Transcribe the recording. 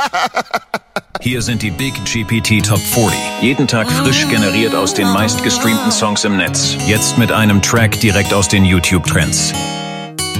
Hier sind die Big GPT Top 40. Jeden Tag frisch generiert aus den meistgestreamten Songs im Netz. Jetzt mit einem Track direkt aus den YouTube-Trends.